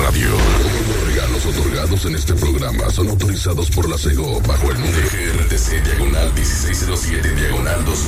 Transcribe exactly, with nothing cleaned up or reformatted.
Radio. Todos los regalos otorgados en este programa son autorizados por la SEGO bajo el número G R T C diagonal dieciséis cero siete diagonal dos